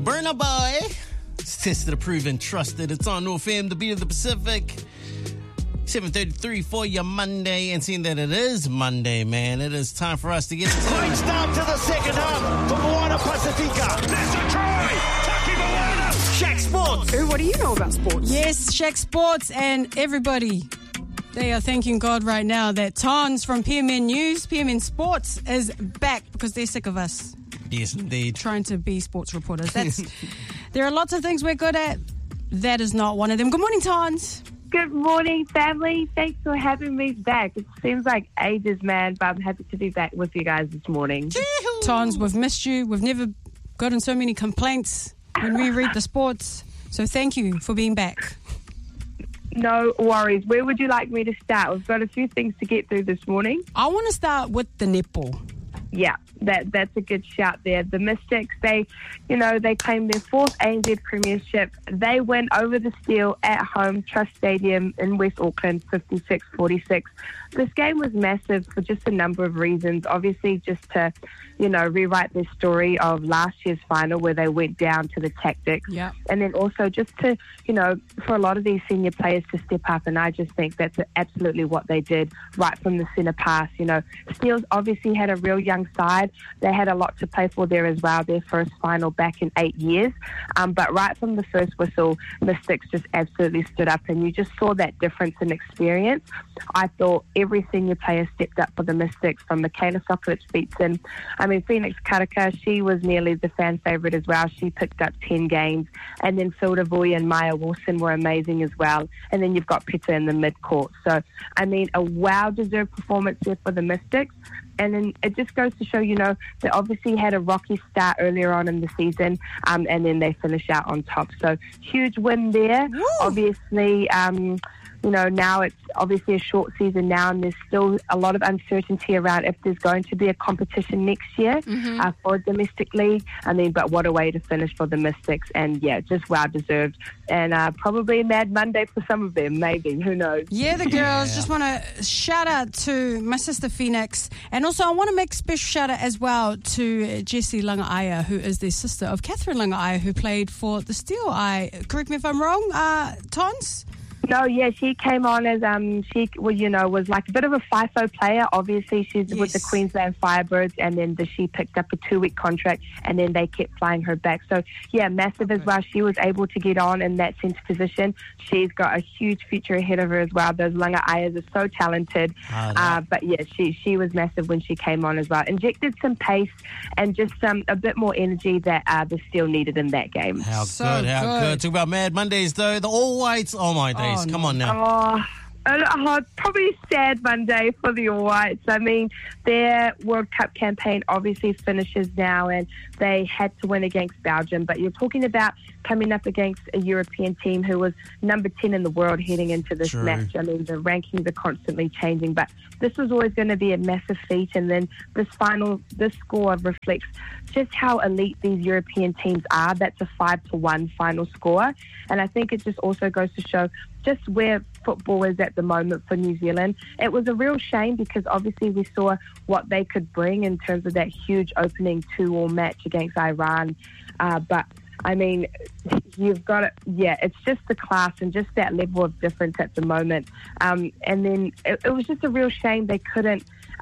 Burna Boy. It's tested, approved, and trusted. It's on North FM, the beat of the Pacific. 7:33 for your Monday. And seeing that it is Monday, man, it is time for us to get to Great start to the second half for Moana Pacifica. There's a try. Taki Moana. Shaq Sports. What do you know about sports? Yes, Shaq Sports and everybody. They are thanking God right now that Tons from PMN News, PMN Sports, is back because they're sick of us. Yes, indeed. Trying to be sports reporters. There are lots of things we're good at. That is not one of them. Good morning, Tons. Good morning, family. Thanks for having me back. It seems like ages, man, but I'm happy to be back with you guys this morning. Tons, we've missed you. We've never gotten so many complaints when we read the sports. So thank you for being back. No worries. Where would you like me to start? We've got a few things to get through this morning. I want to start with the netball. Yeah, that's a good shout there. The Mystics, they claimed their fourth ANZ Premiership. They went over the Steel at home, Trust Stadium in West Auckland, 56-46. This game was massive for just a number of reasons. Obviously, just to, rewrite their story of last year's final where they went down to the Tactics. Yeah. And then also just to, for a lot of these senior players to step up. And I just think that's absolutely what they did right from the centre pass. Steele's obviously had a real young side. They had a lot to play for there as well, their first final back in 8 years. But right from the first whistle, Mystics just absolutely stood up, and you just saw that difference in experience. I thought every senior player stepped up for the Mystics, from Michaela Sokowicz-Beatson. Phoenix Karaka, she was nearly the fan favourite as well. She picked up 10 games. And then Phil DeVoy and Maya Wilson were amazing as well. And then you've got Peter in the mid-court. So, a well-deserved performance there for the Mystics. And then it just goes to show, they obviously had a rocky start earlier on in the season, and then they finish out on top. So huge win there. Woo! Obviously, now it's obviously a short season now, and there's still a lot of uncertainty around if there's going to be a competition next year for a domestic league. But what a way to finish for the Mystics. And, yeah, just well-deserved. And probably a Mad Monday for some of them, maybe. Who knows? Yeah, the girls. Just want to shout out to my sister Phoenix. And also I want to make a special shout out as well to Jessie Langaia, who is the sister of Catherine Langaia, who played for the Steel. Correct me if I'm wrong, Tons? No, yeah, she came on as was like a bit of a FIFO player. Obviously, she's with the Queensland Firebirds, and then she picked up a 2-week contract, and then they kept flying her back. So, yeah, massive as well. She was able to get on in that centre position. She's got a huge future ahead of her as well. Those Langa'ias are so talented. But, yeah, she was massive when she came on as well. Injected some pace and just a bit more energy that the Steel needed in that game. How good. Talk about Mad Mondays, though. The All Whites, oh my days. Come on now. Probably a sad Monday for the All Whites. Their World Cup campaign obviously finishes now, and they had to win against Belgium. But you're talking about coming up against a European team who was number 10 in the world heading into this match. The rankings are constantly changing, but this was always going to be a massive feat. And then this score reflects just how elite these European teams are. That's a 5-1 final score. And I think it just also goes to show just where football is at the moment for New Zealand. It was a real shame because obviously we saw what they could bring in terms of that huge opening 2-2 match against Iran. But you've got it. Yeah, it's just the class and just that level of difference at the moment. And then it was just a real shame they couldn't,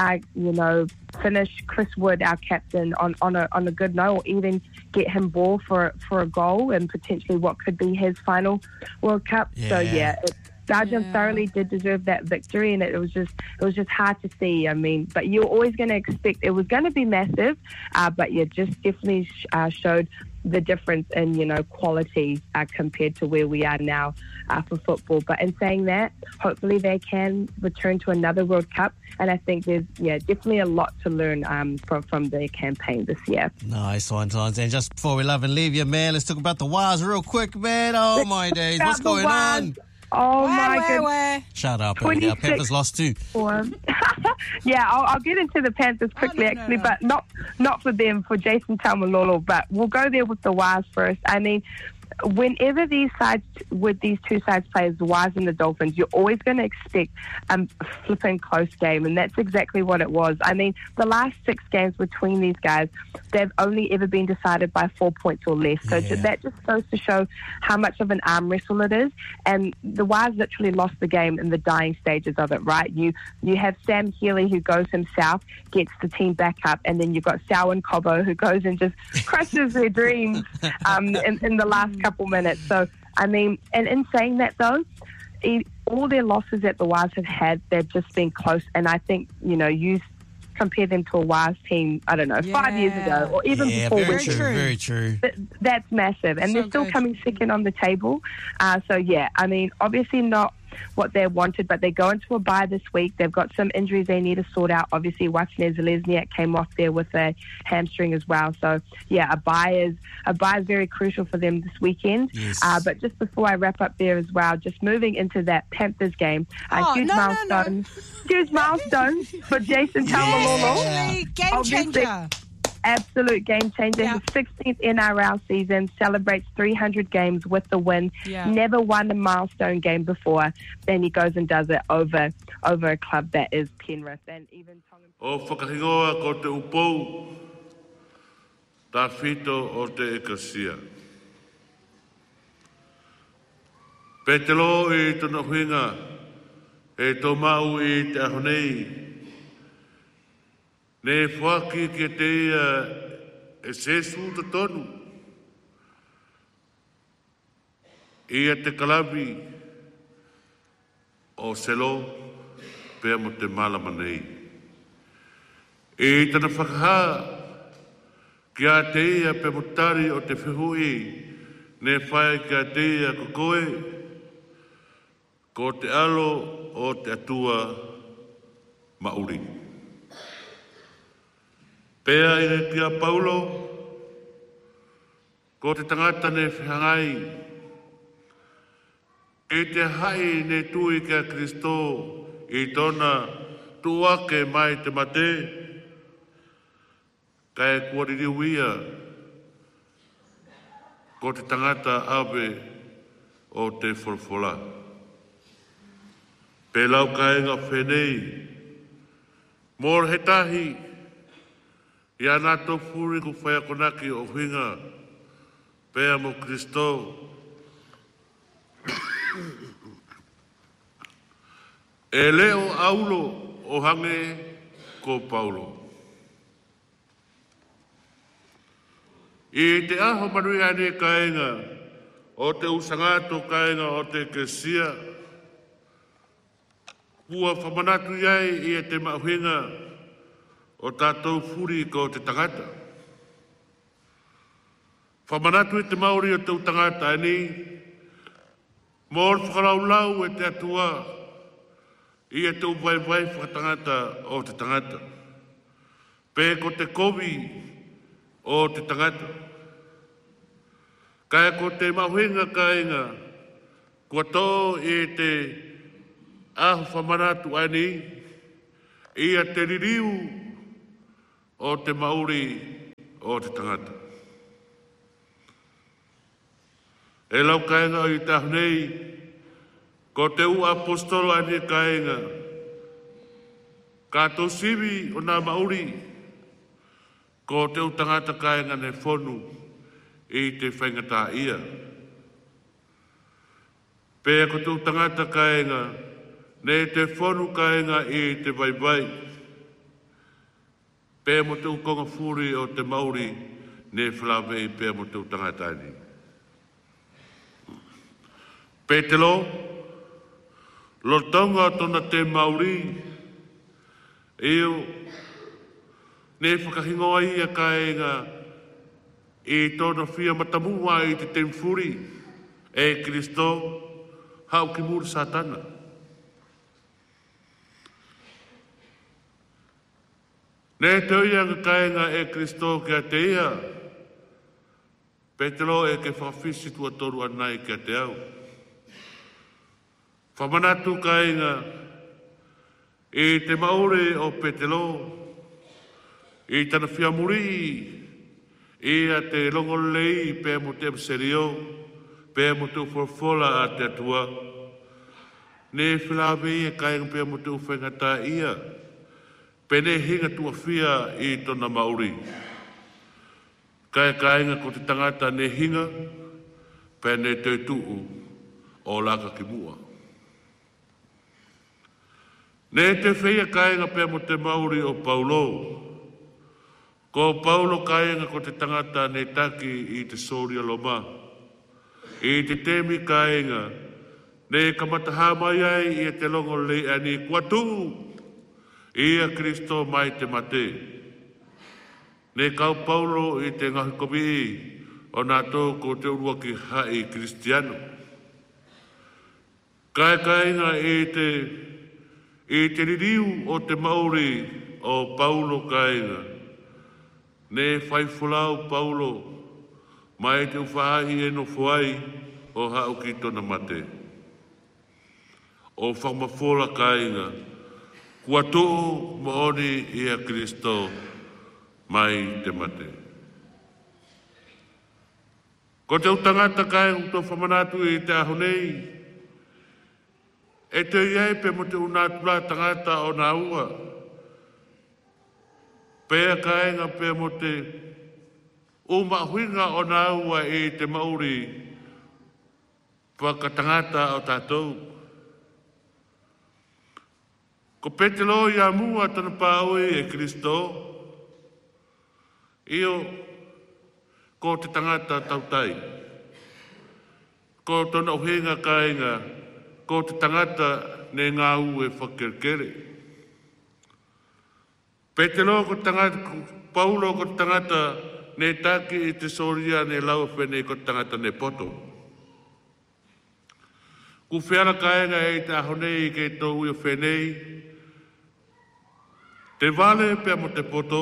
finish Chris Wood, our captain, on a good note, or even get him ball for a goal and potentially what could be his final World Cup. Yeah. So yeah. Belgium thoroughly did deserve that victory, and it was just hard to see. But you're always going to expect it was going to be massive, but yeah, just definitely showed the difference in quality compared to where we are now for football. But in saying that, hopefully they can return to another World Cup, and I think there's definitely a lot to learn from their campaign this year. Nice one, Tons. And just before we love and leave you, man, let's talk about the Wires real quick, man. Oh my days, what's going on? Oh my goodness. Shut up. Panthers lost too. Yeah, I'll get into the Panthers quickly, but not for them, for Jason Taumalolo. But we'll go there with the Wires first. whenever these two sides play, the Wise and the Dolphins, you're always going to expect a flipping close game, and that's exactly what it was. I mean, the last 6 games between these guys, they've only ever been decided by 4 points or less. So that just goes to show how much of an arm wrestle it is. And the Wise literally lost the game in the dying stages of it, right? You have Sam Healy who goes himself, gets the team back up, and then you've got Selwyn Cobbo who goes and just crushes their dreams in the last couple minutes. So, I mean, and in saying that though, all their losses that the Wise have had, they've just been close. And I think, you compare them to a Wise team, I don't know, 5 years ago or even before. Very true. That's massive. And they're still coming second on the table. So, yeah, I mean, obviously not what they wanted, but they go into a bye this week. They've got some injuries they need to sort out. Obviously, Watson Zelezniak came off there with a hamstring as well. So, yeah, a bye is very crucial for them this weekend. Yes. But just before I wrap up there as well, just moving into that Panthers game, huge milestone for Jason Taumalolo. Game changer. Absolute game changer. Yeah. His 16th NRL season, celebrates 300 games with the win. Yeah. Never won a milestone game before. Then he goes and does it over a club that is Penrith. And even Tongan... O whakahingoa ko te upou, tā whito o te ekasia. Petelo I tona huinga, e tō mau I te ahonei, ne whaki ki te ia e sesu te tonu. Ia te kalabi o selo pēr mo te malama nei. E tana whakaha ki a te ia pēr mo tari o te whihui ne whai ki a te ia kokoe ko te alo o te atua mauri. Pea I kia Paulo, ko te tangata ne whihangai, e te hai ne tui kia Kristo I tona tuake mai te mate, kai kuaririuia, ko te tangata awe o te wholwhola. Pe lau kaenga whenei, mor he tahi, Ia nā tō pūri ku whai akonaki o huinga, pēa mo Kristo. E leo aulo o hange ko Paulo. I te aho manui ane kaenga, o te usangato kaenga o te kesia, kua whamanatu iai I te mahuinga, o tātou furi ko te tangata. Whamanatu I te Māori o te tangata ni, mōr whakaraulau e te atua, I te uwaiwai whakatangata o te tangata. Pē ko te kovi o te tangata. Kaya ko te mahuinga kainga, kua tō I te ahu whamanatu ani, ia te ririu, o te Māori o te tangata. E lau kainga I te ahunei, ko te ua apostolo ane kainga, kato siwi o nā Māori, ko te utangata kainga ne whonu I te whaingata ia. Pea ko te utangata kainga, ne te whonu kainga I te vaibai, pēr mo te ukonga furi o te Māori ne whalawei pēr mo te utangatani. Pētelo, lotonga tona te Māori, eo, ne whakahingoa ia kaenga I tona whia matamua I te temfuri, e Kristo, hau ki muri satana. Ne te oianga kaenga e Kristo kia te ia, Petelo e ke whawhisi tua toru anai kia te au. Whamanatu kaenga e te Māori o Petelo, I tana whiamuri, E a te longolei pe mo te serio, Pea mo te ufofola a te atua. Ne whilawe ia kainga pea mo te uwhengata ia. Pene hinga tua fia I tona Māori. Kainga ko te tangata ne hinga, pene te tuu o laka ki mua. Ne te whia kainga pea mo te Māori o Paulo. Ko Paulo kainga ko te tangata ne taki I te Soria Loma. I te temi kainga, ne kamataha mai ai I te longo le ani kua tuu. Ia Kristo mai te mate. Ne kau Paulo I te ngahi komi o nā tō ko te urua ki hai Kristiano. Kainga I te ririu o te Māori o Paulo kainga. Ne whaifulau Paulo mai te uwhahi e no fuai o hau ki tona mate. O whamafola kainga. Kua tō maoni Ia Kristo mai te mate. Ko te utangata kai uto whamanatu I te aho nei. E te iai pe mo te unatula tangata o nā ua. Pea kainga pe mo te umahuinga o nā ua I te Māori whakatangata o tātou. Ko petelo ia mua tana pāui e Kristo. Io, ko te tangata tautai. Ko tona uhinga kainga, ko te tangata ne ngā ue whakerkere. Petelo ko tangata, Paulo ko tangata ne taki I te soria ne lau whene ko tangata ne poto. Ku whiara kainga e te ahonei ke tō ui whenei, te vale pia mo te poto,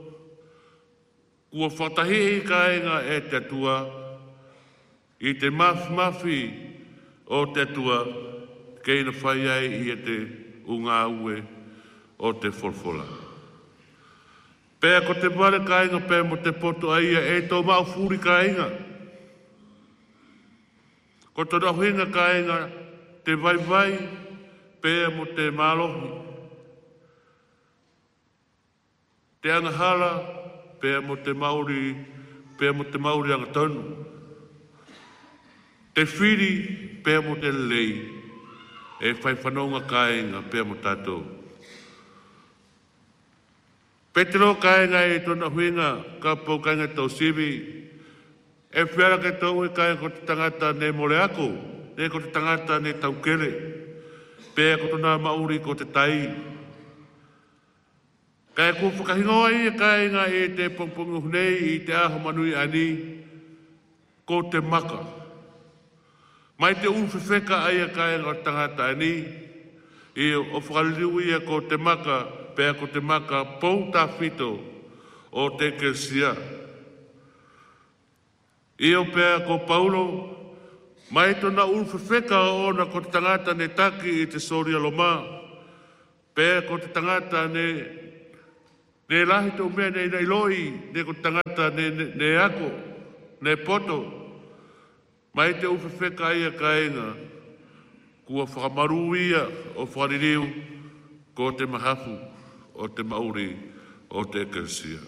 kua whatahi kainga e te atua, I te mafi o te atua, kei na whai ai I te unga ue o te forfola. Pea ko te vale kainga pia mo te poto aia e tō mau furi kainga. Ko tō rahuinga kainga te vai pea mo te mālohi. Te angahala, pea mo te Māori anga tonu. Te whiri, pea mo te lei, e whai whanonga kainga, pea mo tātou. Petero kainga e tona huinga, ka pau kainga tau sivi, e whiara ke tau e kainga ko te tangata ne more ako, ne ko te tangata ne tau kere, pea ko tona Māori ko te tai. Kai ko whakahingoa I kainga e te pongpongu hunei I te aho manui ani ko te maka. Mai te uwhiwheka aia kainga o tangata ani I o whakaliu ia ko te maka pea ko te maka pou tā whito o te kersia. I o pea ko Paulo mai tona uwhiwheka o na ko te tangata ne taki I te Soria Loma. Pea ko te tangata ne lahi tō mea nei loi, ne ko tangata ne ako, ne poto. Mai te uwhiwheka ia kainga, kua whakamaru ia o whaririu ko te mahafu o te Māori o te Kersia.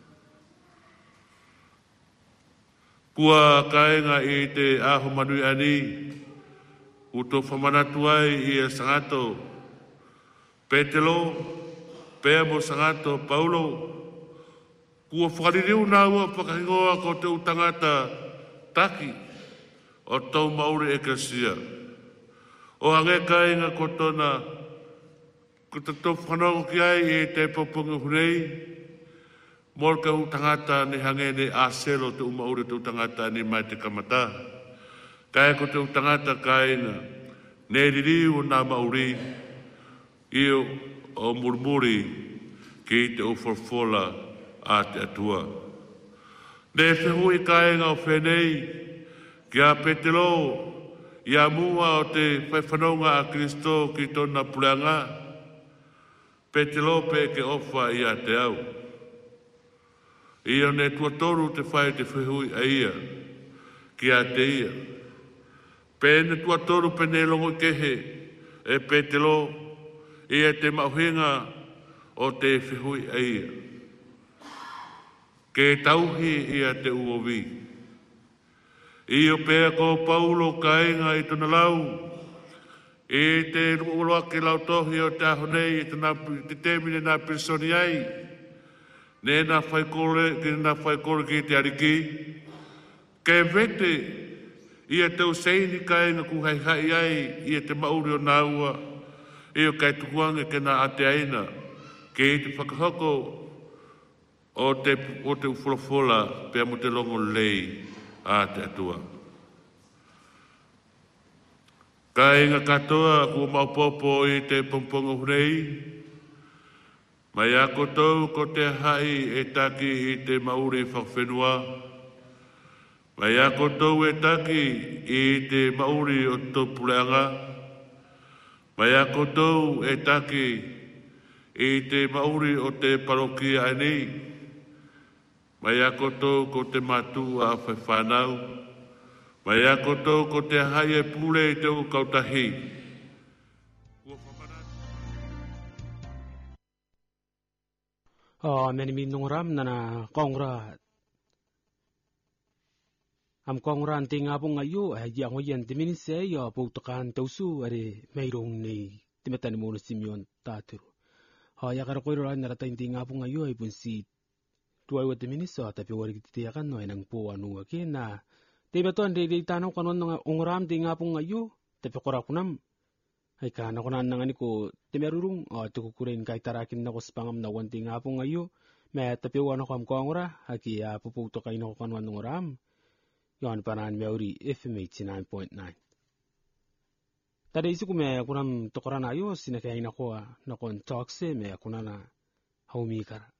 Kua kainga I te aho manui ani, uto whamanatu ai I a sangato, Petelo, pea mo sangato Paulo, kua whakaririu nā ua whakahingoa ko te utangata taki o tau Māori Eklesia. O hange kainga ko tona, ko te tau whanau ki ai E te popunga hunei, mor ka utangata ni hange ne aselo te Māori te utangata ni mai te kamata. Kai ko te utangata kainga, ne ririu nā Māori, Io o murmuri ki te uforfola a te atua. Ne whihui kainga o whenei, ki a petelo, ia mua o te whaiwhanonga a Kristo ki tona puleanga, petelo pe ke ofa ia te au. Ia ne tuatoru te whai te whihui a ia, ki a te ia. Pēne tua toru pene longo kehe, e pētelo, ia te mauhinga o te whihui eia. Ke tauhi ia te uovi. Io pēa ko Paulo kainga i tuna lau, e te uloa ke lau tohi o te ahonei, te temine nā personi ai, ne nā whaikore ki te ariki, ke vete, ia te useini kainga ku hai ai, ia te mauri o nā ua, ia kai tukuanga ke nā ate aina, ke i te whakahoko o te ufolafola, pēa mo te longo lei a te atua. Kainga katoa ku maupopo i te pompongo hurei, mai a kotou ko te hai e taki i te mauri whawhenua, mai a kotou e taki i te mauri o topuleanga, mai a kotou e taki i te mauri o te parokia anei, mai a kotou ko te matu a whaiwhanau, mai a kotou ko te hai e pule i te u kautahi. Meni minungram nana kongra. Am kongra ang tingapong ngayo ay yang wayan timinise ya putakan tausu are mayroong ni timetan mo na Simeon taturo. Ya karakoy rin naratain tingapong ngayo ay punsi tuway wa timinisa tapi wari titiyakan no ay nang po ano akin na tibeton di tanaw kanon ng ungram tingapong ngayo tapi korakunam. Ay ka nakunan na nga niko timerurung tukukurin kay tarakin na ko sa pangam na wanti nga po ngayo may tapiwan ako ang kongra haki puputo kayo na ko kanuan ng oram yon paraan meuri FM 89.9 tada isi ko may kunam tukuran ayo sinakayin ako na kon talkse may kunana haumikar